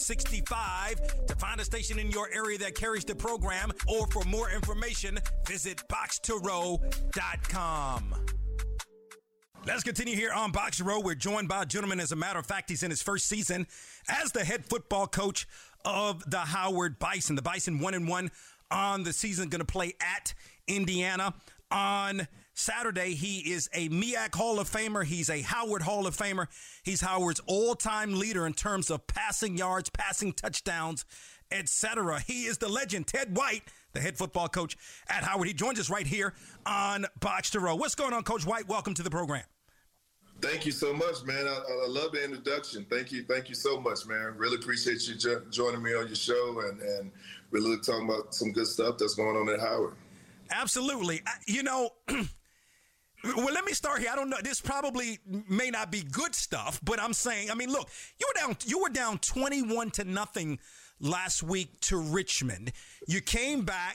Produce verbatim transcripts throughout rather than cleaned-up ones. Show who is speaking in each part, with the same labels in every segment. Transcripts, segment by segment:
Speaker 1: sixty-five to find a station in your area that carries the program, or for more information, visit box to row dot com. Let's continue here on Box to Row. We're joined by a gentleman, as a matter of fact, he's in his first season as the head football coach of the Howard Bison. The Bison one and one on the season, going to play at Indiana on Saturday. He is a M E A C Hall of Famer. He's a Howard Hall of Famer. He's Howard's all-time leader in terms of passing yards, passing touchdowns, et cetera. He is the legend, Ted White, the head football coach at Howard. He joins us right here on Box to Row. What's going on, Coach White? Welcome to the program.
Speaker 2: Thank you so much, man. I, I love the introduction. Thank you. Thank you so much, man. Really appreciate you jo- joining me on your show and, and really talking about some good stuff that's going on at Howard.
Speaker 1: Absolutely. You know, well, let me start here. I don't know. This probably may not be good stuff, but I'm saying, I mean, look, you were down, you were down twenty-one to nothing last week to Richmond. You came back.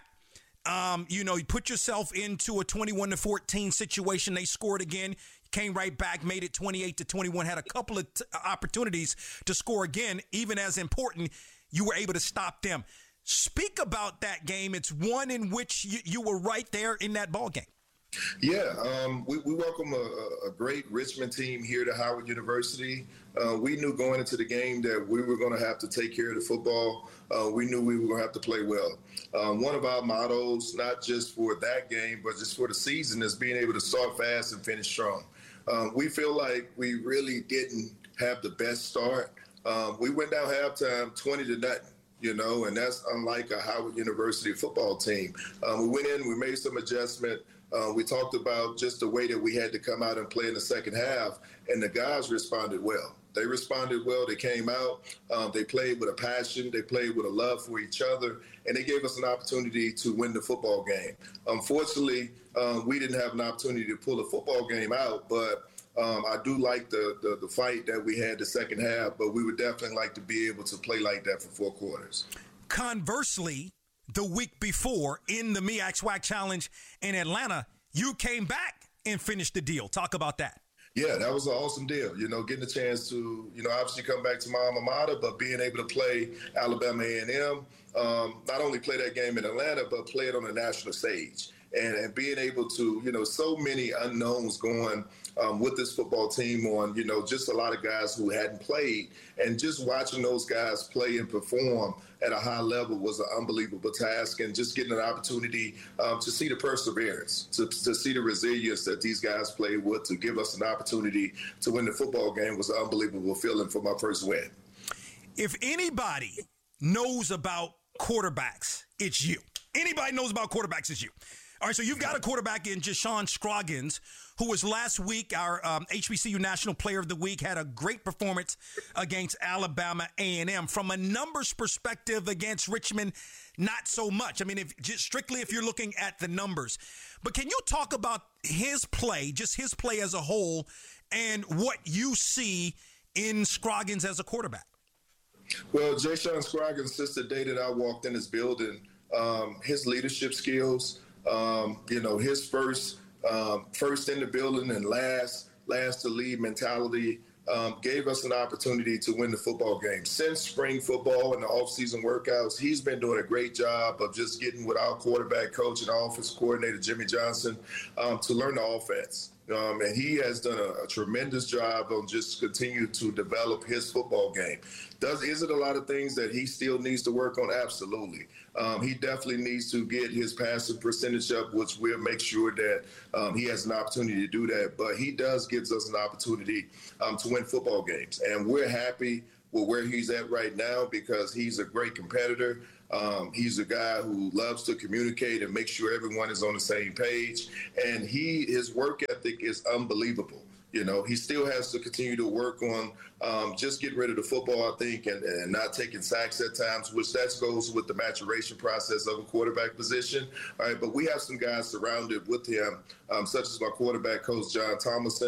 Speaker 1: Um, you know, you put yourself into a twenty-one to fourteen situation. They scored again. Came right back, made it twenty-eight to twenty-one, had a couple of t- opportunities to score again. Even as important, you were able to stop them. Speak about that game. It's one in which you, you were right there in that ball game.
Speaker 2: Yeah, um, we, we welcome a, a great Richmond team here to Howard University. Uh, we knew going into the game that we were going to have to take care of the football. Uh, we knew we were going to have to play well. Um, one of our mottos, not just for that game, but just for the season, is being able to start fast and finish strong. Um, we feel like we really didn't have the best start. Um, we went down halftime twenty to nothing. You know, and that's unlike a Howard University football team. Um, we went in, we made some adjustment. Uh, we talked about just the way that we had to come out and play in the second half, and the guys responded well. They responded well. They came out. Um, they played with a passion. They played with a love for each other, and they gave us an opportunity to win the football game. Unfortunately, um, we didn't have an opportunity to pull the football game out, but Um, I do like the, the the fight that we had the second half, but we would definitely like to be able to play like that for four quarters.
Speaker 1: Conversely, the week before in the M E A C SWAC Challenge in Atlanta, you came back and finished the deal. Talk about that.
Speaker 2: Yeah, that was an awesome deal. You know, getting a chance to, you know, obviously come back to my alma mater, but being able to play Alabama A and M, um, not only play that game in Atlanta, but play it on the national stage. And, and being able to, you know, so many unknowns going um, with this football team on, you know, just a lot of guys who hadn't played, and just watching those guys play and perform at a high level was an unbelievable task. And just getting an opportunity um, to see the perseverance, to, to see the resilience that these guys played with, to give us an opportunity to win the football game was an unbelievable feeling for my first win.
Speaker 1: If anybody knows about quarterbacks, it's you. Anybody knows about quarterbacks, it's you. All right, so you've got a quarterback in Ja'Shawn Scroggins, who was last week our um, H B C U National Player of the Week, had a great performance against Alabama A and M. From a numbers perspective against Richmond, not so much. I mean, if just strictly if you're looking at the numbers. But can you talk about his play, just his play as a whole, and what you see in Scroggins as a quarterback?
Speaker 2: Well, Ja'Shawn Scroggins, since the day that I walked in his building, um, his leadership skills, Um, you know, his first um, first in the building and last last to lead mentality um, gave us an opportunity to win the football game. Since spring football and the offseason workouts, he's been doing a great job of just getting with our quarterback coach and offensive coordinator, Jimmy Johnson, um, to learn the offense. Um, and he has done a, a tremendous job on just continue to develop his football game. Does is it a lot of things that he still needs to work on? Absolutely. Um, he definitely needs to get his passing percentage up, which will make sure that um, he has an opportunity to do that. But he does gives us an opportunity um, to win football games. And we're happy with where he's at right now because he's a great competitor. Um, he's a guy who loves to communicate and make sure everyone is on the same page. And he his work ethic is unbelievable. You know, he still has to continue to work on um, just getting rid of the football, I think, and, and not taking sacks at times, which that goes with the maturation process of a quarterback position. All right, but we have some guys surrounded with him, um, such as my quarterback coach, John Thomason,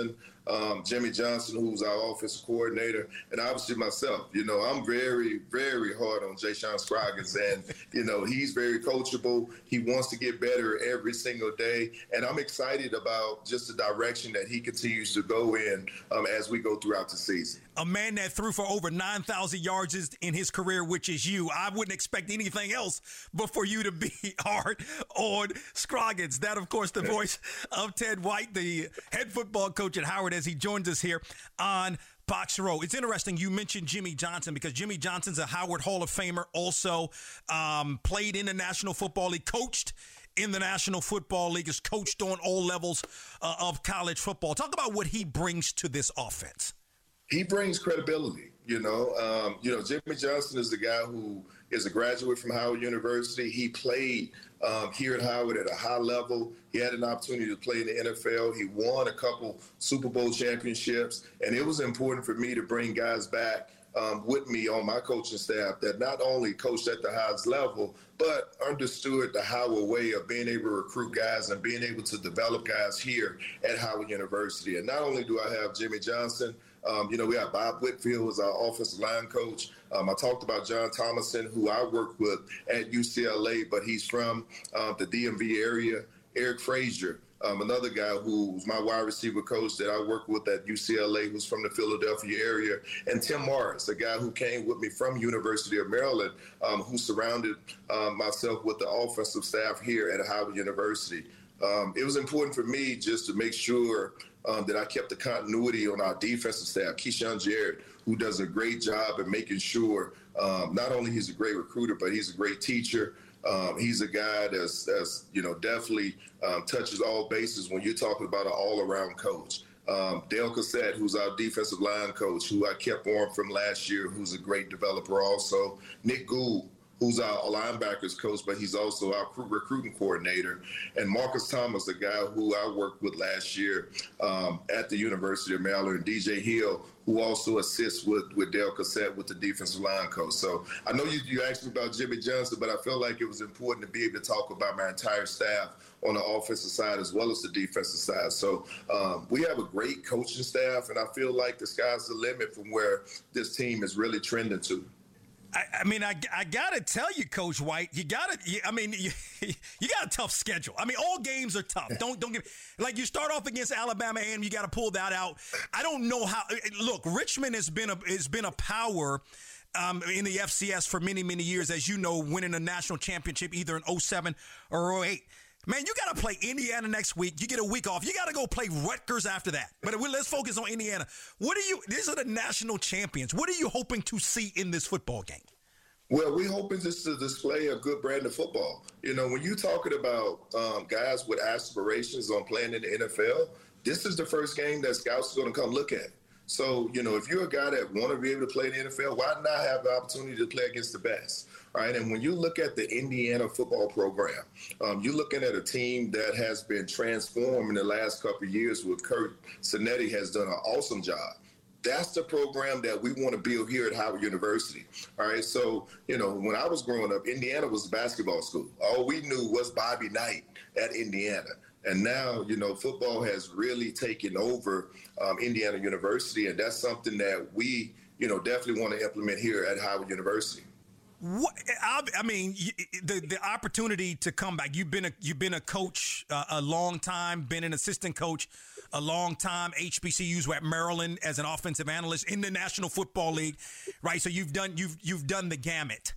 Speaker 2: um, Jimmy Johnson, who's our offensive coordinator, and obviously myself. You know, I'm very, very hard on Jayshon Scroggins, and, you know, he's very coachable. He wants to get better every single day, and I'm excited about just the direction that he continues to go in um, as we go throughout the season.
Speaker 1: A man that threw for over nine thousand yards in his career, which is you. I wouldn't expect anything else but for you to be hard on Scroggins. That, of course, the voice of Ted White, the head football coach at Howard, as he joins us here on Box Row. It's interesting you mentioned Jimmy Johnson, because Jimmy Johnson's a Howard Hall of Famer, also um, played in the National Football League, coached in the National Football League, is coached on all levels uh, of college football. Talk about what he brings to this offense.
Speaker 2: He brings credibility, you know. Um, you know, Jimmy Johnson is the guy who is a graduate from Howard University. He played um, here at Howard at a high level. He had an opportunity to play in the N F L. He won a couple Super Bowl championships. And it was important for me to bring guys back um, with me on my coaching staff that not only coached at the highest level, but understood the Howard way of being able to recruit guys and being able to develop guys here at Howard University. And not only do I have Jimmy Johnson, Um, you know, we have Bob Whitfield as our offensive line coach. Um, I talked about John Thomason, who I work with at U C L A, but he's from uh, the D M V area. Eric Frazier, um, another guy who was my wide receiver coach that I work with at U C L A, who's from the Philadelphia area. And Tim Morris, a guy who came with me from University of Maryland, um, who surrounded um, myself with the offensive staff here at Howard University. Um, it was important for me just to make sure um, that I kept the continuity on our defensive staff. Keyshawn Jarrett, who does a great job at making sure um, not only he's a great recruiter, but he's a great teacher. Um, he's a guy that's, that's you know, definitely um, touches all bases when you're talking about an all-around coach. Um, Dale Cassette, who's our defensive line coach, who I kept on from last year, who's a great developer also. Nick Gould, who's our linebackers coach, but he's also our recruiting coordinator. And Marcus Thomas, the guy who I worked with last year um, at the University of Maryland, and D J Hill, who also assists with, with Dale Cassette with the defensive line coach. So I know you, you asked me about Jimmy Johnson, but I felt like it was important to be able to talk about my entire staff on the offensive side as well as the defensive side. So um, we have a great coaching staff, and I feel like the sky's the limit from where this team is really trending to.
Speaker 1: I, I mean, I, I got to tell you, Coach White, you got to, I mean, you, you got a tough schedule. I mean, all games are tough. Don't, don't get, like you start off against Alabama and you got to pull that out. I don't know how, look, Richmond has been a, has been a power um, in the F C S for many, many years, as you know, winning a national championship either in oh seven or oh eight. Man, you got to play Indiana next week. You get a week off. You got to go play Rutgers after that. But let's focus on Indiana. What are you, these are the national champions. What are you hoping to see in this football game?
Speaker 2: Well, we're hoping just to display a good brand of football. You know, when you're talking about um, guys with aspirations on playing in the N F L, this is the first game that scouts are going to come look at. So, you know, if you're a guy that want to be able to play in the N F L, why not have the opportunity to play against the best? Right. And when you look at the Indiana football program, um, you're looking at a team that has been transformed in the last couple of years with Kurt Cinetti has done an awesome job. That's the program that we want to build here at Howard University. All right. So, you know, when I was growing up, Indiana was a basketball school. All we knew was Bobby Knight at Indiana. And now, you know, football has really taken over um, Indiana University. And that's something that we, you know, definitely want to implement here at Howard University.
Speaker 1: What, I, I mean, the the opportunity to come back. You've been a you've been a coach uh, a long time, been an assistant coach a long time. H B C Us were at Maryland as an offensive analyst in the National Football League, right? So you've done you've you've done the gamut.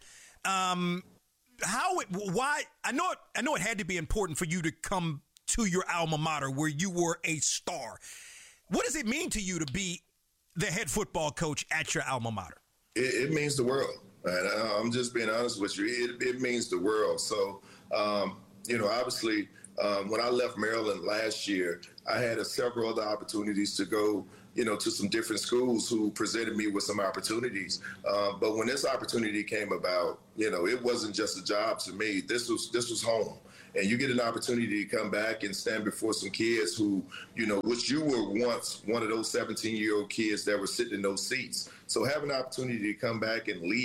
Speaker 1: Um, how? Why? I know it. I know it had to be important for you to come to your alma mater where you were a star. What does it mean to you to be the head football coach at your alma mater?
Speaker 2: It, it means the world. And I'm just being honest with you. It, it means the world. So, um, you know, obviously, um, when I left Maryland last year, I had a, several other opportunities to go, you know, to some different schools who presented me with some opportunities. Uh, but when this opportunity came about, you know, it wasn't just a job to me. This was this was home. And you get an opportunity to come back and stand before some kids who, you know, which you were once one of those seventeen-year-old kids that were sitting in those seats. So having an opportunity to come back and lead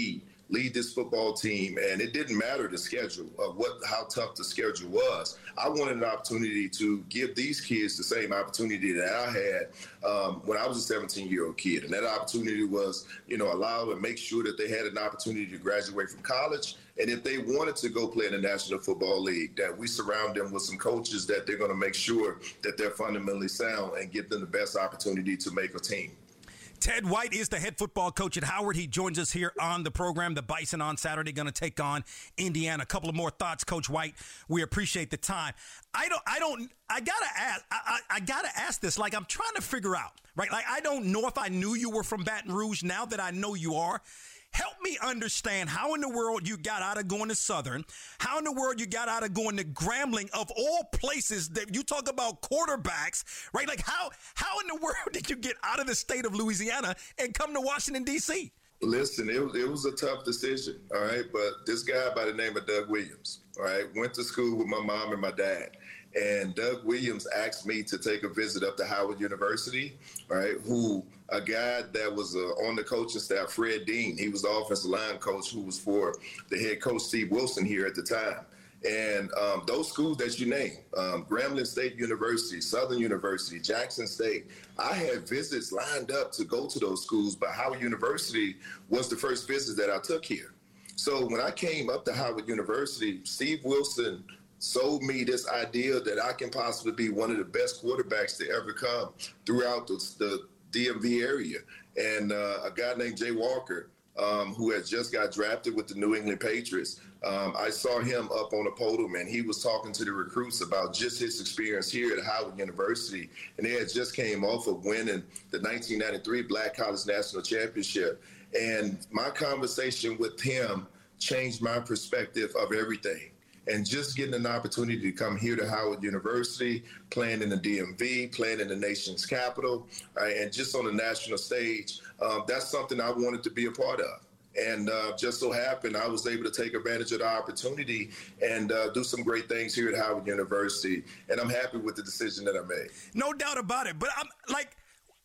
Speaker 2: lead this football team. And it didn't matter the schedule of what, how tough the schedule was. I wanted an opportunity to give these kids the same opportunity that I had um, when I was a seventeen-year-old kid. And that opportunity was, you know, allow and make sure that they had an opportunity to graduate from college. And if they wanted to go play in the National Football League, that we surround them with some coaches that they're going to make sure that they're fundamentally sound and give them the best opportunity to make a team.
Speaker 1: Ted White is the head football coach at Howard. He joins us here on the program. The Bison on Saturday going to take on Indiana. A couple of more thoughts, Coach White. We appreciate the time. I don't, I don't, I gotta ask, I, I, I gotta ask this. Like, I'm trying to figure out, right? Like, I don't know if I knew you were from Baton Rouge. Now that I know you are, help me understand how in the world you got out of going to Southern, how in the world you got out of going to Grambling, of all places that you talk about quarterbacks, right? Like, how how in the world did you get out of the state of Louisiana and come to Washington, D C?
Speaker 2: Listen, it, it was a tough decision, all right? But this guy by the name of Doug Williams, all right, went to school with my mom and my dad. And Doug Williams asked me to take a visit up to Howard University, all right, who a guy that was uh, on the coaching staff, Fred Dean, he was the offensive line coach who was for the head coach, Steve Wilson, here at the time. And um, those schools that you named, um, Grambling State University, Southern University, Jackson State, I had visits lined up to go to those schools, but Howard University was the first visit that I took here. So when I came up to Howard University, Steve Wilson sold me this idea that I can possibly be one of the best quarterbacks to ever come throughout the, the D M V area. And uh, a guy named Jay Walker, um, who had just got drafted with the New England Patriots, um, I saw him up on the podium, and he was talking to the recruits about just his experience here at Howard University. And they had just came off of winning the nineteen ninety-three Black College National Championship. And my conversation with him changed my perspective of everything. And just getting an opportunity to come here to Howard University, playing in the D M V, playing in the nation's capital, right, and just on the national stage, um, that's something I wanted to be a part of. And uh, just so happened, I was able to take advantage of the opportunity and uh, do some great things here at Howard University. And I'm happy with the decision that I made.
Speaker 1: No doubt about it. But I'm like,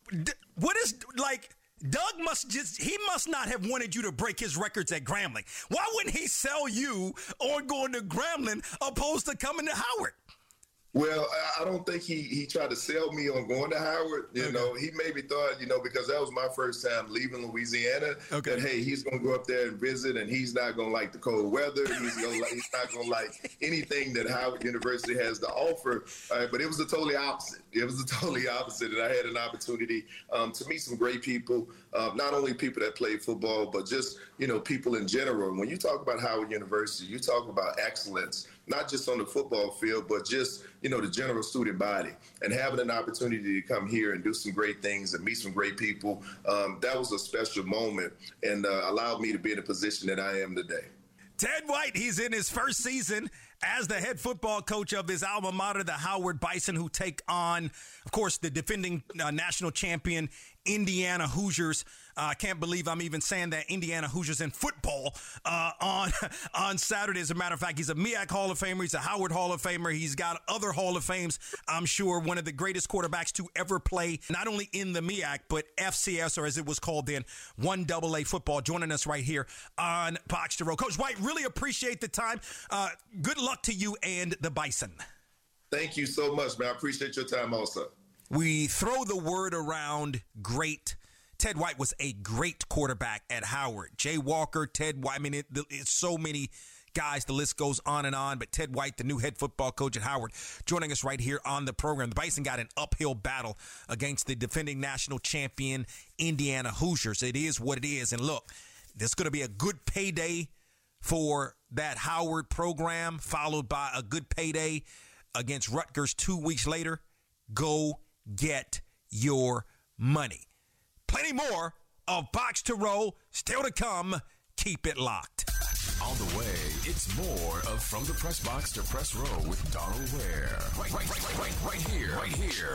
Speaker 1: what is like, Doug must just, he must not have wanted you to break his records at Grambling. Why wouldn't he sell you on going to Grambling opposed to coming to Howard?
Speaker 2: Well, I don't think he, he tried to sell me on going to Howard. You okay. know, he maybe thought, you know, because that was my first time leaving Louisiana, okay. that, hey, he's going to go up there and visit, and he's not going to like the cold weather. He's, gonna, he's not going to like anything that Howard University has to offer. Uh, but it was the totally opposite. It was the totally opposite. And I had an opportunity um, to meet some great people, um, not only people that play football, but just, you know, people in general. When you talk about Howard University, you talk about excellence, not just on the football field, but just, you know, the general student body, and having an opportunity to come here and do some great things and meet some great people. Um, that was a special moment and uh, allowed me to be in the position that I am today.
Speaker 1: Ted White, he's in his first season as the head football coach of his alma mater, the Howard Bison, who take on, of course, the defending uh, national champion Indiana Hoosiers. I uh, can't believe I'm even saying that, Indiana Hoosiers in football uh, on on Saturday. As a matter of fact, he's a M E A C Hall of Famer. He's a Howard Hall of Famer. He's got other Hall of Fames, I'm sure. One of the greatest quarterbacks to ever play, not only in the M E A C, but F C S, or as it was called then, one double A football, joining us right here on Box to Row. Coach White, really appreciate the time. Uh, good luck to you and the Bison.
Speaker 2: Thank you so much, man. I appreciate your time also.
Speaker 1: We throw the word around great. Ted White was a great quarterback at Howard. Jay Walker, Ted White, I mean, it, it's so many guys, the list goes on and on, but Ted White, the new head football coach at Howard, joining us right here on the program. The Bison got an uphill battle against the defending national champion Indiana Hoosiers. It is what it is, and look, this is going to be a good payday for that Howard program, followed by a good payday against Rutgers two weeks later. Go get your money. Plenty more of Box to Row still to come. Keep it locked.
Speaker 3: On the way, it's more of From the Press Box to Press Row with Donald Ware. Right, right, right, right, right here, right here.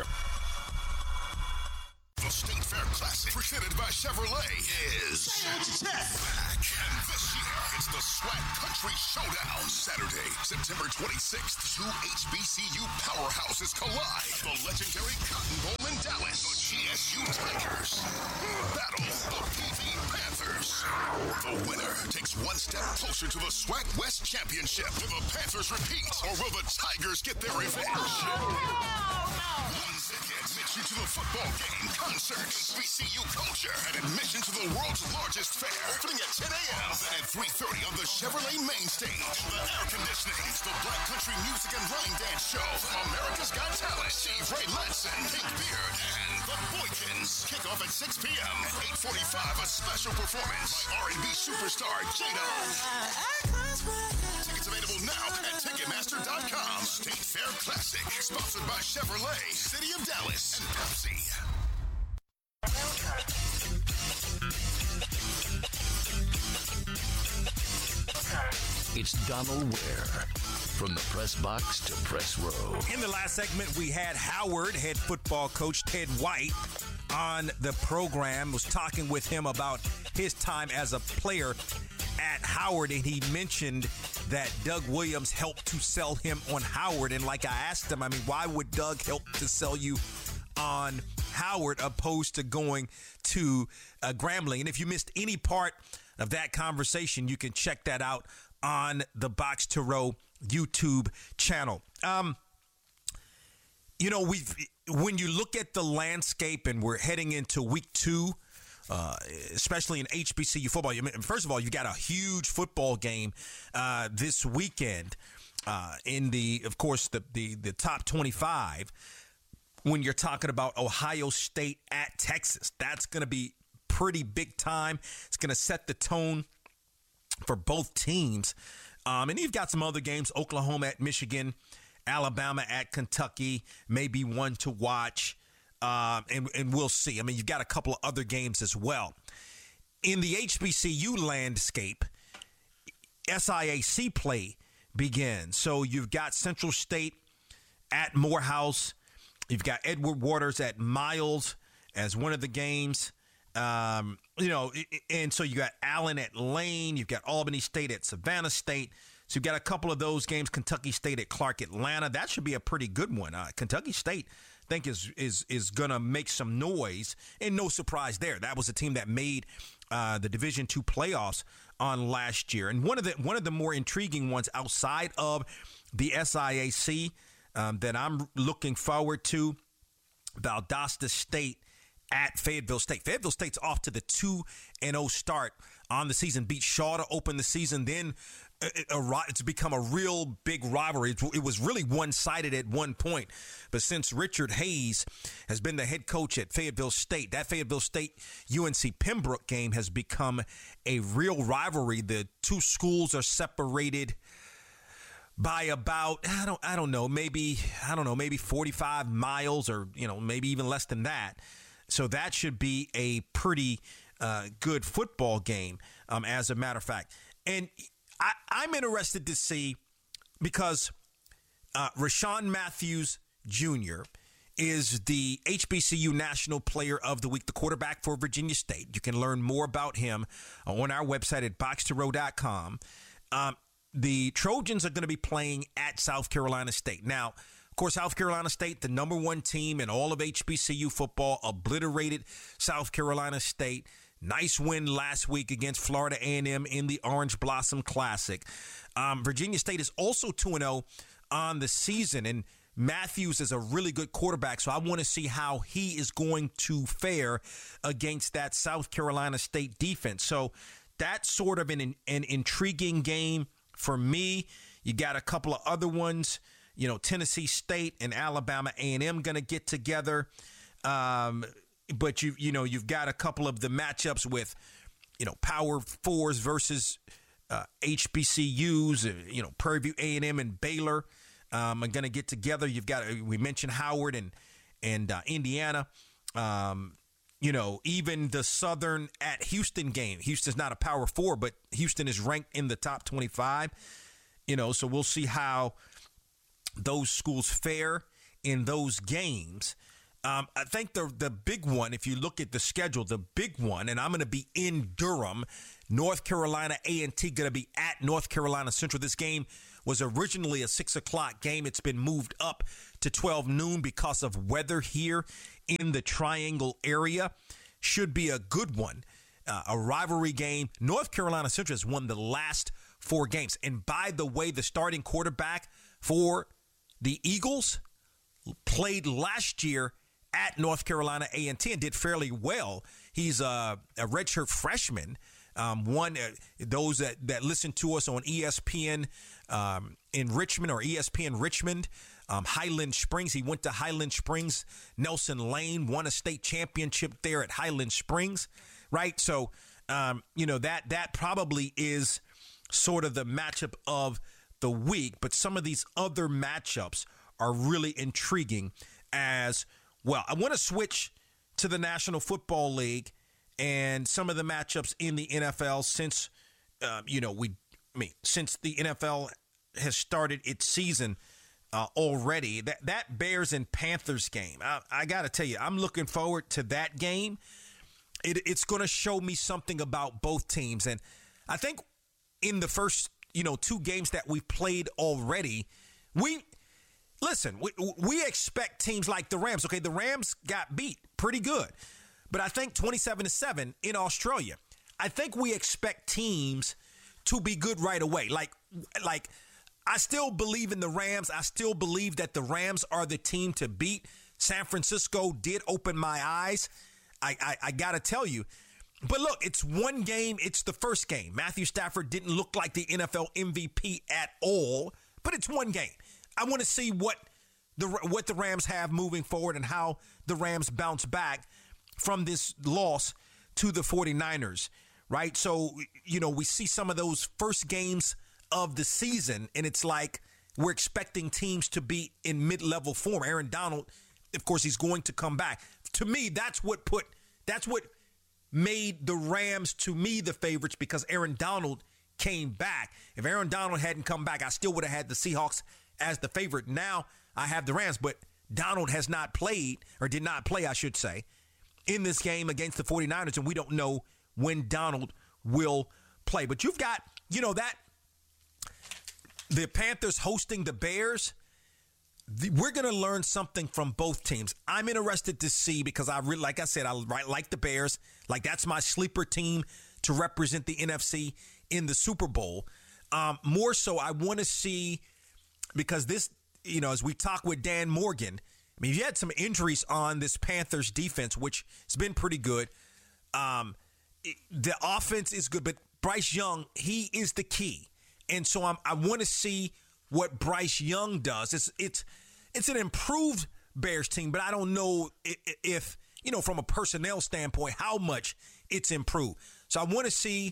Speaker 3: The State Fair Classic, presented by Chevrolet, is back. And this year, it's the Swag Country Showdown. Saturday, September twenty-sixth, two H B C U powerhouses collide. The legendary Cotton Bowl in Dallas. The G S U Tigers battle the P V Panthers. The winner takes step closer to the SWAC West Championship? Will the Panthers repeat, or will the Tigers get their revenge? One ticket gets you to the football game, concert, H B C U culture, and admission to the world's largest fair. Opening at ten a.m. Then at three thirty on the Chevrolet main stage. On the air conditioning, it's the Black Country Music and Line Dance Show from America's Got Talent. Steve Ray Latson, Pink Beard, and the Boykins. Kickoff at six p.m. eight forty-five, a special performance by R and B superstar Jada. Tickets available now at Ticketmaster dot com. State Fair Classic, sponsored by Chevrolet, City of Dallas, and Pepsi.
Speaker 4: It's Donald Ware. From the press box to press row.
Speaker 1: In the last segment, we had Howard head football coach Ted White on the program. Was talking with him about his time as a player at Howard, and he mentioned that Doug Williams helped to sell him on Howard. And like I asked him, I mean, why would Doug help to sell you on Howard opposed to going to uh, Grambling? And if you missed any part of that conversation, you can check that out on the Box to Row YouTube channel. Um, you know, we've when you look at the landscape, and we're heading into week two, uh, especially in H B C U football. First of all, you've got a huge football game uh, this weekend uh, in the, of course, the, the the top twenty-five. When you're talking about Ohio State at Texas, that's going to be pretty big time. It's going to set the tone for both teams. Um, and you've got some other games, Oklahoma at Michigan, Alabama at Kentucky, maybe one to watch, um, and, and we'll see. I mean, you've got a couple of other games as well. In the H B C U landscape, S I A C play begins. So you've got Central State at Morehouse. You've got Edward Waters at Miles as one of the games. Um, you know, and so you got Allen at Lane. You've got Albany State at Savannah State. So you've got a couple of those games. Kentucky State at Clark Atlanta. That should be a pretty good one. Uh, Kentucky State, I think, is is is going to make some noise. And no surprise there. That was a team that made uh, the Division two playoffs on last year. And one of the one of the more intriguing ones outside of the S I A C um, that I'm looking forward to, Valdosta State at Fayetteville State. Fayetteville State's off to the two and oh start on the season. Beat Shaw to open the season. Then it, it, it's become a real big rivalry. It, it was really one-sided at one point. But since Richard Hayes has been the head coach at Fayetteville State, that Fayetteville State U N C Pembroke game has become a real rivalry. The two schools are separated by about, I don't I don't know, maybe, I don't know, maybe forty-five miles, or, you know, maybe even less than that. So that should be a pretty uh, good football game, um, as a matter of fact. And I, I'm interested to see, because uh, Rashawn Matthews Junior is the H B C U National Player of the Week, the quarterback for Virginia State. You can learn more about him on our website at box to row dot com. Um, the Trojans are going to be playing at South Carolina State. Now, of course, South Carolina State, the number one team in all of H B C U football, obliterated South Carolina State. Nice win last week against Florida A and M in the Orange Blossom Classic. Um, Virginia State is also two and oh on the season, and Matthews is a really good quarterback, so I want to see how he is going to fare against that South Carolina State defense. So that's sort of an, an intriguing game for me. You got a couple of other ones. You know, Tennessee State and Alabama A and M going to get together. Um, but, you you know, you've got a couple of the matchups with, you know, Power Fours versus uh, H B C Us. Uh, you know, Prairie View A and M and Baylor um, are going to get together. You've got, we mentioned Howard and, and uh, Indiana. Um, you know, even the Southern at Houston game. Houston's not a Power Four, but Houston is ranked in the top twenty-five. You know, so we'll see how those schools fare in those games. Um, I think the the big one, if you look at the schedule, the big one, and I'm going to be in Durham, North Carolina A and T going to be at North Carolina Central. This game was originally a six o'clock game. It's been moved up to twelve noon because of weather here in the Triangle area. Should be a good one. uh, a rivalry game. North Carolina Central has won the last four games. And by the way, the starting quarterback for the Eagles played last year at North Carolina A and T and did fairly well. He's a, a redshirt freshman. Um, one, uh, those that, that listen to us on E S P N um, in Richmond or E S P N Richmond, um, Highland Springs. He went to Highland Springs. Nelson Lane won a state championship there at Highland Springs, right? So, um, you know, that that probably is sort of the matchup of the week. But some of these other matchups are really intriguing as well. I want to switch to the National Football League and some of the matchups in the N F L since, uh, you know, we, I mean, since the N F L has started its season uh, already. That that Bears and Panthers game, I, I got to tell you, I'm looking forward to that game. It, it's going to show me something about both teams, and I think in the first, you know, two games that we've played already, we listen. We, we expect teams like the Rams. Okay, the Rams got beat pretty good. But I think twenty-seven to seven in Australia, I think we expect teams to be good right away. Like, like I still believe in the Rams. I still believe that the Rams are the team to beat. San Francisco did open my eyes. I, I, I got to tell you. But look, it's one game. It's the first game. Matthew Stafford didn't look like the N F L M V P at all, but it's one game. I want to see what the what the Rams have moving forward and how the Rams bounce back from this loss to the 49ers, right? So, you know, we see some of those first games of the season, and it's like we're expecting teams to be in mid-level form. Aaron Donald, of course, he's going to come back. To me, that's what put, that's what made the Rams, to me, the favorites, because Aaron Donald came back. If Aaron Donald hadn't come back, I still would have had the Seahawks as the favorite. Now I have the Rams, but Donald has not played, or did not play, I should say, in this game against the 49ers, and we don't know when Donald will play. But you've got, you know, that the Panthers hosting the Bears. The, we're going to learn something from both teams. I'm interested to see, because I really, like I said, I like the Bears. Like, that's my sleeper team to represent the N F C in the Super Bowl. Um, more so, I want to see, because this, you know, as we talk with Dan Morgan, I mean, you had some injuries on this Panthers defense, which has been pretty good. Um, it, the offense is good, but Bryce Young, he is the key. And so I'm, I want to see what Bryce Young does. It's it's it's an improved Bears team, but I don't know if, if you know, from a personnel standpoint, how much it's improved. So I want to see,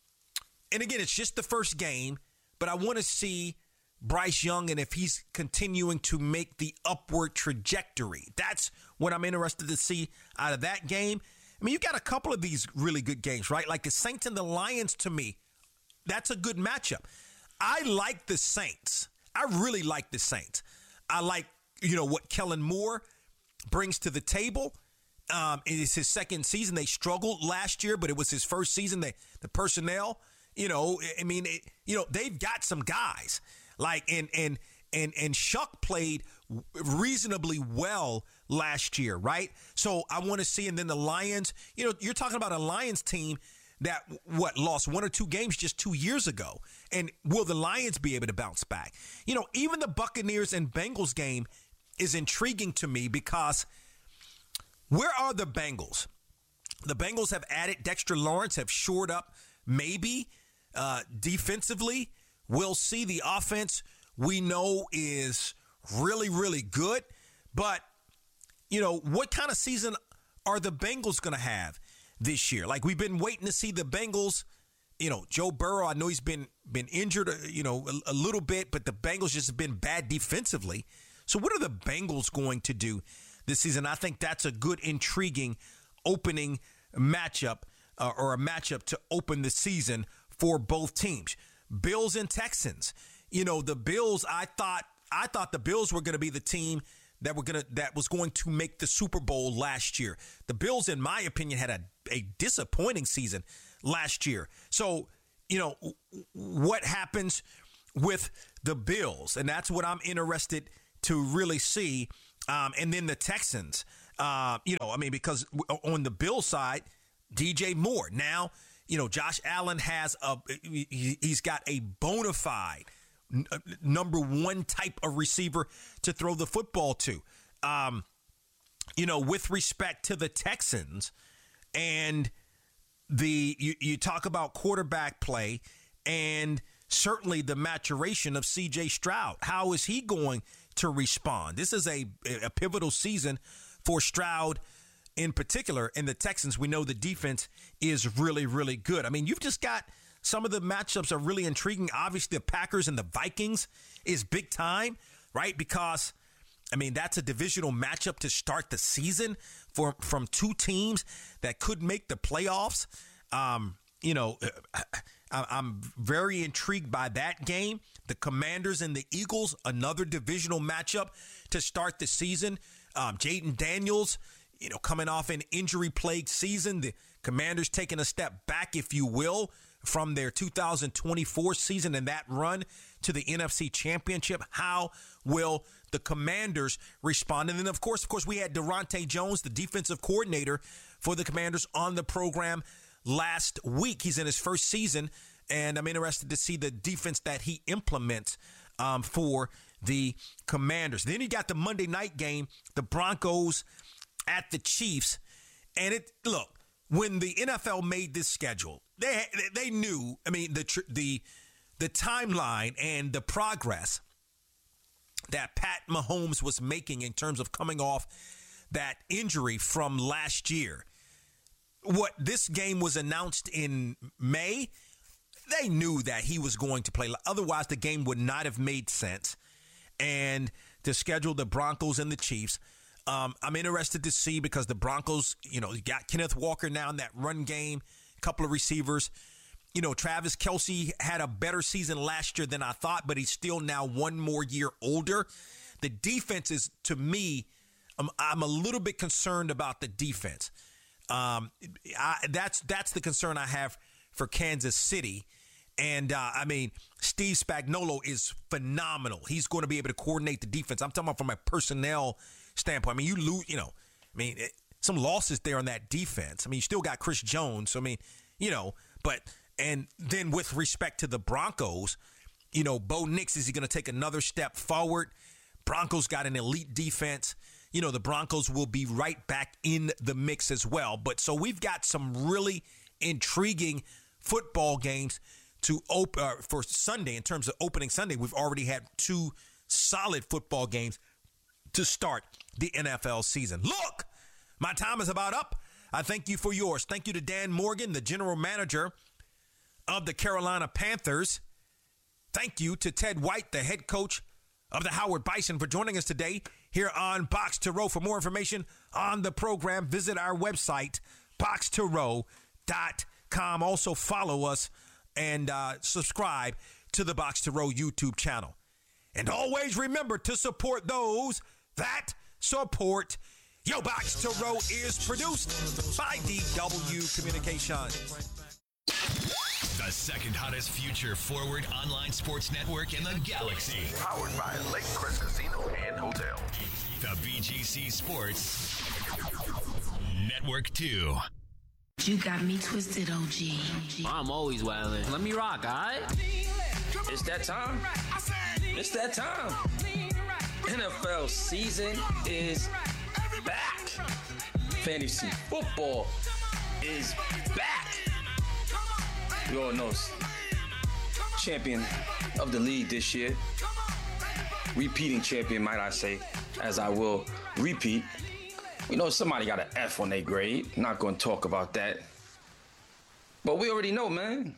Speaker 1: and again, it's just the first game, but I want to see Bryce Young and if he's continuing to make the upward trajectory. That's what I'm interested to see out of that game. I mean, you got a couple of these really good games, right? Like the Saints and the Lions, to me, that's a good matchup. I like the Saints. I really like the Saints. I like, you know, what Kellen Moore brings to the table. Um, it is his second season. They struggled last year, but it was his first season. They, the personnel, you know, I mean, it, you know, they've got some guys. Like, and, and, and, and Shuck played reasonably well last year, right? So I want to see, and then the Lions, you know, you're talking about a Lions team that, what, lost one or two games just two years ago. And will the Lions be able to bounce back? You know, even the Buccaneers and Bengals game is intriguing to me, because where are the Bengals? The Bengals have added Dexter Lawrence, have shored up maybe uh, defensively. We'll see. The offense, we know, is really, really good. But, you know, what kind of season are the Bengals going to have this year? Like, we've been waiting to see the Bengals. You know, Joe Burrow, I know he's been been injured, you know, a, a little bit, but the Bengals just have been bad defensively. So what are the Bengals going to do this season? I think that's a good, intriguing opening matchup uh, or a matchup to open the season for both teams. Bills and Texans. You know, the Bills, I thought I thought the Bills were going to be the team that were going to that was going to make the Super Bowl last year. The Bills, in my opinion, had a, a disappointing season last year. So, you know, what happens with the Bills? And that's what I'm interested to really see. Um, and then the Texans, uh, you know, I mean, because on the Bills side, D J Moore. Now, you know, Josh Allen has a, he's got a bona fide number one type of receiver to throw the football to. Um, you know, with respect to the Texans and the, you, you talk about quarterback play and certainly the maturation of C J Stroud. How is he going to respond? This is a, a pivotal season for Stroud in particular. In the Texans, we know the defense is really, really good. I mean, you've just got some of the matchups are really intriguing. Obviously, the Packers and the Vikings is big time, right? Because, I mean, that's a divisional matchup to start the season for from two teams that could make the playoffs. Um, you know, I'm very intrigued by that game. The Commanders and the Eagles, another divisional matchup to start the season. Um, Jaden Daniels, you know, coming off an injury-plagued season. The Commanders taking a step back, if you will, from their two thousand twenty-four season and that run to the N F C Championship. How will the Commanders respond? And then, of course, of course, we had Durante Jones, the defensive coordinator for the Commanders, on the program last week. He's in his first season, and I'm interested to see the defense that he implements um, for the Commanders. Then you got the Monday night game, the Broncos at the Chiefs. And it look, when the N F L made this schedule, they they knew, I mean, the the the timeline and the progress that Pat Mahomes was making in terms of coming off that injury from last year. What this game was announced in May, they knew that he was going to play. Otherwise, the game would not have made sense. And to schedule the Broncos and the Chiefs, um, I'm interested to see, because the Broncos, you know, you got Kenneth Walker now in that run game, a couple of receivers. You know, Travis Kelce had a better season last year than I thought, but he's still now one more year older. The defense is, to me, I'm, I'm a little bit concerned about the defense. Um, I, that's that's the concern I have for Kansas City. And, uh, I mean, Steve Spagnuolo is phenomenal. He's going to be able to coordinate the defense. I'm talking about from a personnel standpoint. I mean, you lose, you know, I mean, it, some losses there on that defense. I mean, you still got Chris Jones. So, I mean, you know, but, and then with respect to the Broncos, you know, Bo Nix, is he going to take another step forward? Broncos got an elite defense. You know, the Broncos will be right back in the mix as well. But so we've got some really intriguing football games to op- uh, for Sunday. In terms of opening Sunday, we've already had two solid football games to start the N F L season. Look, my time is about up. I thank you for yours. Thank you to Dan Morgan, the general manager of the Carolina Panthers. Thank you to Ted White, the head coach of the Howard Bison, for joining us today here on Box to Row. For more information on the program, visit our website, box to row dot com. Also follow us and uh, subscribe to the Box to Row YouTube channel. And always remember to support those that support Yo. Box to Row is produced by D W Communications.
Speaker 4: The second hottest future forward online sports network in the galaxy.
Speaker 3: Powered by Lake Crest Casino and Hotel.
Speaker 4: The B G C Sports Network two.
Speaker 5: You got me twisted, O G.
Speaker 6: I'm always wildin'. Let me rock, all right? It's that time. It's that time. N F L season is back. Fantasy football is back. You all know, champion of the league this year. Repeating champion, might I say, as I will repeat. We know somebody got an F on their grade. Not going to talk about that. But we already know, man.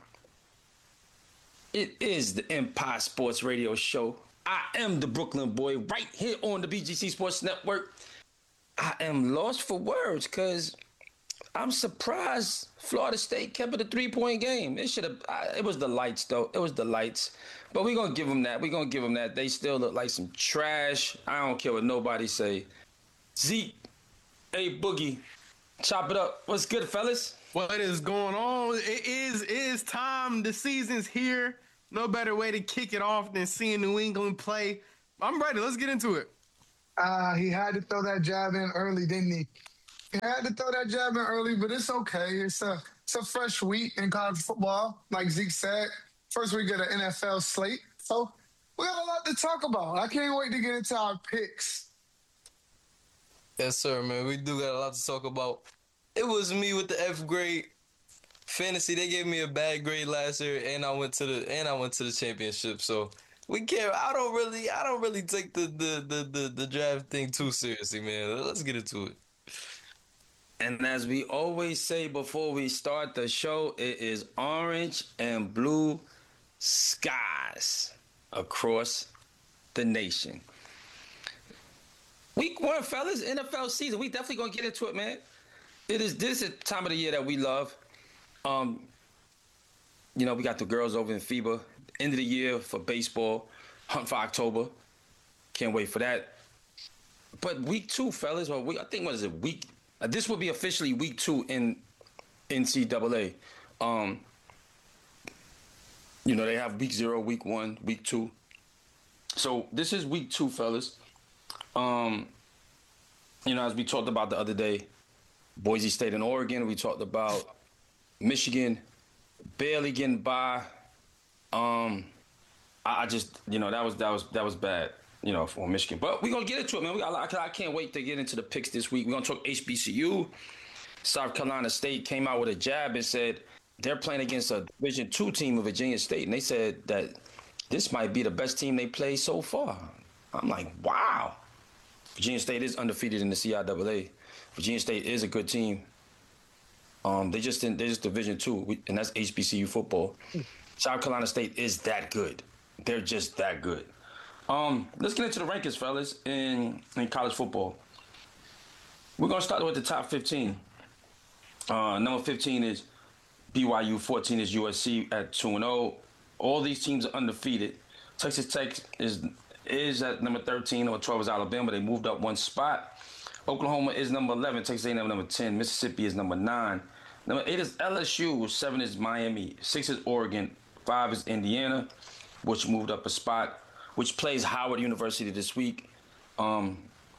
Speaker 6: It is the Empire Sports Radio Show. I am the Brooklyn boy right here on the B G C Sports Network. I am lost for words because I'm surprised Florida State kept it a three-point game. It should have. It was the lights, though. It was the lights. But we're going to give them that. We're going to give them that. They still look like some trash. I don't care what nobody say. Zeke. Hey, Boogie, chop it up. What's good, fellas?
Speaker 7: What is going on? It is it is time. The season's here. No better way to kick it off than seeing New England play. I'm ready. Let's get into it.
Speaker 8: Uh, he had to throw that jab in early, didn't he? Had to throw that jab in early, but it's okay. It's a it's a fresh week in college football, like Zeke said. First week of the N F L slate, so we got a lot to talk about. I can't wait to get into our picks.
Speaker 9: Yes, sir, man. We do got a lot to talk about. It was me with the F grade fantasy. They gave me a bad grade last year, and I went to the and I went to the championship. So we can't. I don't really. I don't really take the the the the, the draft thing too seriously, man. Let's get into it.
Speaker 6: And as we always say before we start the show, it is orange and blue skies across the nation. Week one, fellas, N F L season. We definitely gonna get into it, man. It is this is the time of the year that we love. Um, you know, we got the girls over in FIBA. End of the year for baseball. Hunt for October. Can't wait for that. But week two, fellas, or we, I think what is it, week Uh, this will be officially week two in N C double A. Um, you know, they have week zero, week one, week two. So this is week two, fellas. Um, you know, as we talked about the other day, Boise State and Oregon. We talked about Michigan barely getting by. Um, I, I just, you know, that was that was that was bad. You know, for Michigan. But we're going to get into it, man. We got, I can't wait to get into the picks this week. We're going to talk H B C U. South Carolina State came out with a jab and said they're playing against a Division two team of Virginia State. And they said that this might be the best team they played so far. I'm like, wow. Virginia State is undefeated in the C I A A. Virginia State is a good team. Um, they just in, they're just Division two, and that's H B C U football. South Carolina State is that good. They're just that good. Um, let's get into the rankings, fellas, in, in college football. We're going to start with the top fifteen. Uh, number fifteen is B Y U, fourteen is U S C at two and oh. All these teams are undefeated. Texas Tech is is at number thirteen, or twelve is Alabama. They moved up one spot. Oklahoma is number eleven, Texas A and M number ten, Mississippi is number nine. Number eight is L S U, seven is Miami, six is Oregon, five is Indiana, which moved up a spot, which plays Howard University this week. Um,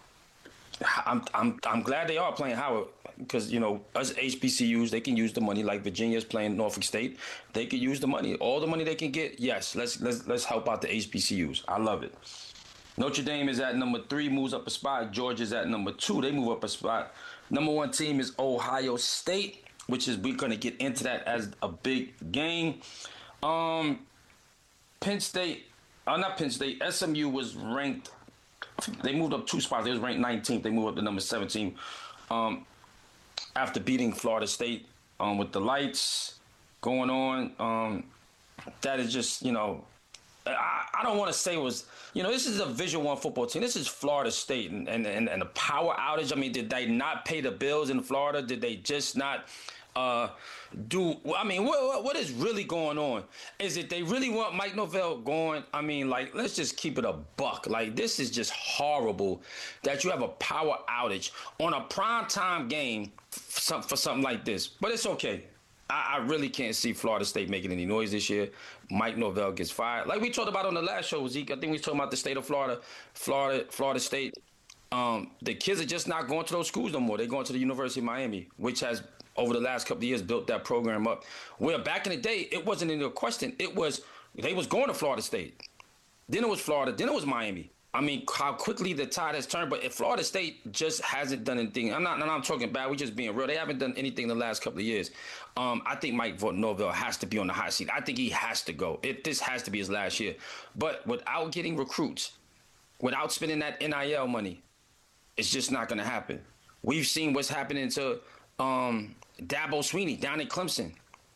Speaker 6: I'm I'm I'm glad they are playing Howard because, you know, us H B C Us, they can use the money like Virginia's playing Norfolk State. They can use the money, all the money they can get. Yes, let's let's let's help out the H B C Us. I love it. Notre Dame is at number three, moves up a spot. Georgia's at number two, they move up a spot. Number one team is Ohio State, which is we're gonna get into that as a big game. Um, Penn State. Uh, not Penn State. S M U was ranked. They moved up two spots. They was ranked nineteenth. They moved up to number seventeen um, after beating Florida State um, with the lights going on. Um, that is just, you know, I, I don't want to say it was, you know, this is a Division One football team. This is Florida State and and and, and the power outage. I mean, did they not pay the bills in Florida? Did they just not? Uh, do I mean what what is really going on? Is it they really want Mike Norvell going? I mean, like, let's just keep it a buck. Like, this is just horrible that you have a power outage on a primetime game for, some, for something like this. But it's okay. I, I really can't see Florida State making any noise this year. Mike Norvell gets fired. Like we talked about on the last show, Zeke. I think we was talking about the state of Florida, Florida, Florida State. Um, the kids are just not going to those schools no more. They're going to the University of Miami, which has over the last couple of years built that program up. Where back in the day, it wasn't even a question. It was, they was going to Florida State. Then it was Florida. Then it was Miami. I mean, how quickly the tide has turned. But if Florida State just hasn't done anything, I'm not, I'm talking bad. We're just being real. They haven't done anything in the last couple of years. Um, I think Mike Norvell has to be on the hot seat. I think he has to go. It, this has to be his last year. But without getting recruits, without spending that N I L money, it's just not going to happen. We've seen what's happening to um, Dabo Swinney down in Clemson.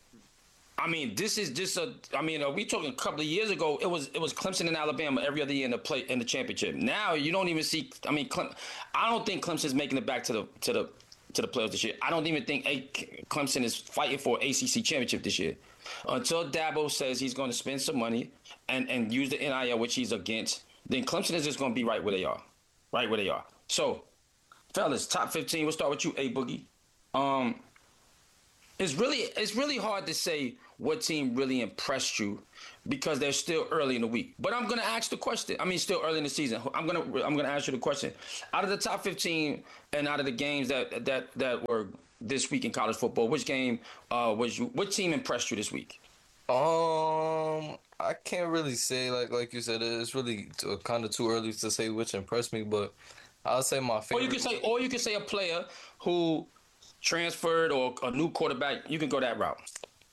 Speaker 6: I mean, this is just a. I mean, are we talking a couple of years ago? It was it was Clemson and Alabama every other year in the play in the championship. Now you don't even see. I mean, Clem, I don't think Clemson's making it back to the to the to the playoffs this year. I don't even think a, Clemson is fighting for an A C C championship this year until Dabo says he's going to spend some money and and use the N I L, which he's against. Then Clemson is just going to be right where they are, right where they are. So, fellas, top fifteen. We'll start with you, A Boogie. Um, it's really it's really hard to say what team really impressed you, because they're still early in the week. But I'm gonna ask the question. I mean, still early in the season. I'm gonna I'm gonna ask you the question. Out of the top fifteen and out of the games that that that were this week in college football, which game uh, was you? What team impressed you this week?
Speaker 9: Um, I can't really say like like you said. It's really kind of too early to say which impressed me, but I'll say my favorite.
Speaker 6: Or you can say, or you can say a player who transferred or a new quarterback. You can go that route.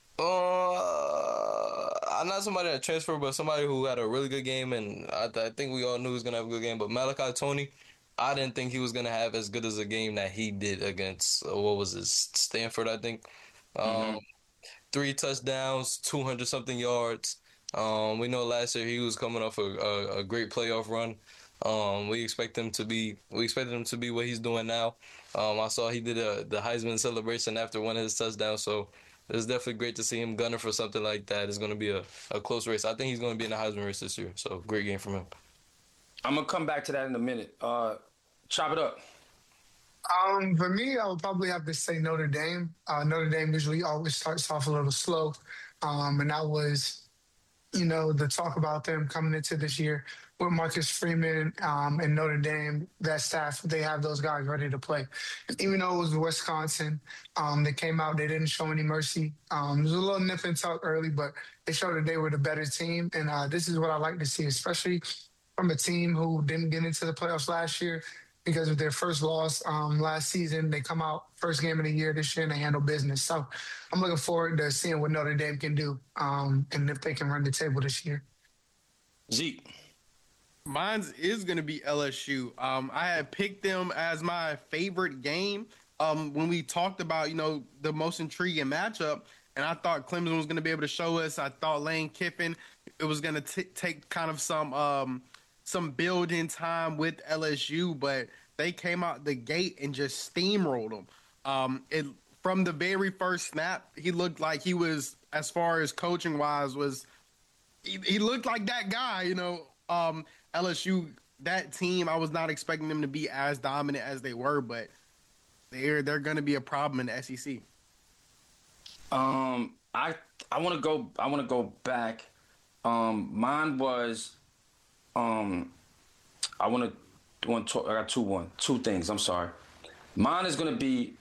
Speaker 9: Uh, I'm not somebody that transferred, but somebody who had a really good game, and I, I think we all knew he was gonna have a good game. But Malachi Tony, I didn't think he was gonna have as good as a game that he did against uh, what was it, Stanford, I think. Um, mm-hmm. Three touchdowns, two hundred something yards. Um, we know last year he was coming off a, a, a great playoff run. Um, we expect him to be. We expected him to be what he's doing now. Um, I saw he did a, the Heisman celebration after one of his touchdowns, so it's definitely great to see him gunning for something like that. It's going to be a, a close race. I think he's going to be in the Heisman race this year, so great game from him.
Speaker 6: I'm going to come back to that in a minute. Uh, chop it up.
Speaker 8: Um, for me, I would probably have to say Notre Dame. Uh, Notre Dame usually always starts off a little slow, um, and that was, you know, the talk about them coming into this year with Marcus Freeman um, and Notre Dame, that staff, they have those guys ready to play. And even though it was Wisconsin, um, they came out, they didn't show any mercy. Um, it was a little nip and tuck early, but they showed that they were the better team. And uh, this is what I like to see, especially from a team who didn't get into the playoffs last year because of their first loss um, last season. They come out first game of the year this year and they handle business. So I'm looking forward to seeing what Notre Dame can do um, and if they can run the table this year.
Speaker 6: Zeke.
Speaker 7: Mine is going to be L S U. Um, I had picked them as my favorite game um, when we talked about, you know, the most intriguing matchup. And I thought Clemson was going to be able to show us. I thought Lane Kiffin, it was going to take kind of some um, some building time with L S U, but they came out the gate and just steamrolled them. Um, it, from the very first snap, he looked like he was, as far as coaching-wise, was he, he looked like that guy, you know. Um, L S U, that team, I was not expecting them to be as dominant as they were, but they're they're going to be a problem in the S E C.
Speaker 6: Um, I I want to go I want to go back. Um, mine was, um, I want to want to I got two one two things. I'm sorry. Mine is going to be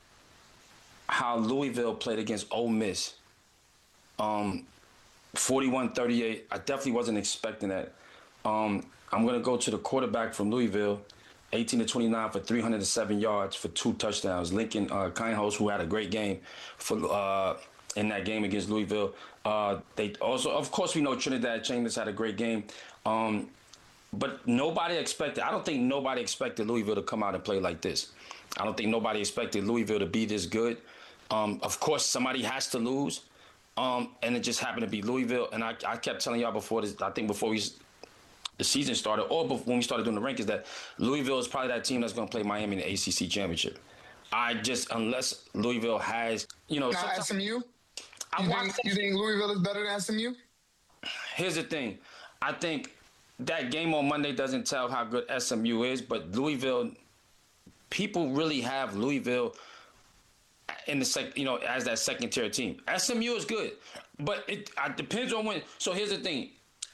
Speaker 6: how Louisville played against Ole Miss. Um, forty-one thirty-eight. I definitely wasn't expecting that. Um, I'm going to go to the quarterback from Louisville, eighteen to twenty-nine for three hundred seven yards for two touchdowns. Lincoln uh, Kienholz, who had a great game for uh, in that game against Louisville. Uh, they also, of course, we know Trinidad Chambers had a great game. Um, but nobody expected, I don't think nobody expected Louisville to come out and play like this. I don't think nobody expected Louisville to be this good. Um, of course, somebody has to lose. Um, and it just happened to be Louisville. And I, I kept telling y'all before this, I think before we the season started, or before, when we started doing the rankings, that Louisville is probably that team that's going to play Miami in the A C C championship. I just, unless Louisville has, you know.
Speaker 8: Now, S M U?
Speaker 6: I
Speaker 8: you, think, you think Louisville is better than S M U?
Speaker 6: Here's the thing. I think that game on Monday doesn't tell how good S M U is, but Louisville, people really have Louisville in the sec, you know, as that second tier team. S M U is good, but it, it depends on when. So here's the thing.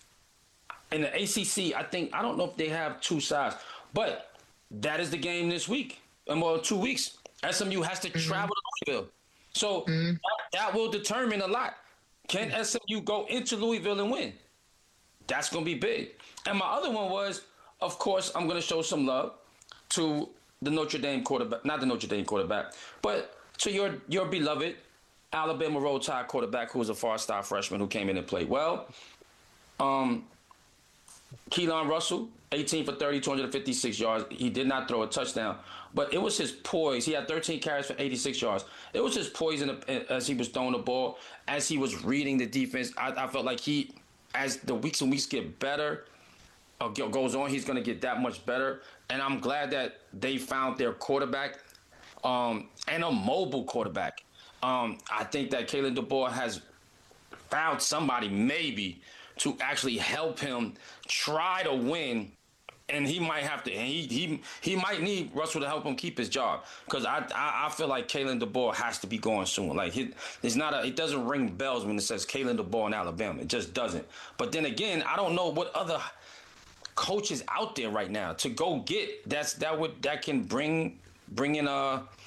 Speaker 6: In the A C C, I think, I don't know if they have two sides, but that is the game this week. And well, two weeks. S M U has to mm-hmm. travel to Louisville. So mm-hmm. that, that will determine a lot. Can S M U go into Louisville and win? That's going to be big. And my other one was, of course, I'm going to show some love to the Notre Dame quarterback, not the Notre Dame quarterback, but to your your beloved Alabama Roll Tide quarterback, who was a four-star freshman who came in and played well. Um, Keelan Russell, eighteen for thirty, two hundred fifty-six yards. He did not throw a touchdown, but it was his poise. He had thirteen carries for eighty-six yards. It was his poise in the, as he was throwing the ball, as he was reading the defense. I, I felt like he, as the weeks and weeks get better, uh, goes on, he's going to get that much better. And I'm glad that they found their quarterback um, and a mobile quarterback. Um, I think that Kalen DeBoer has found somebody maybe to actually help him try to win And he might have to, and he he he might need Russell to help him keep his job, because I, I I feel like Kalen DeBoer has to be going soon. Like it, it's not a, it doesn't ring bells when it says Kalen DeBoer in Alabama. It just doesn't. But then again, I don't know what other coaches out there right now to go get that's that would that can bring bring in uh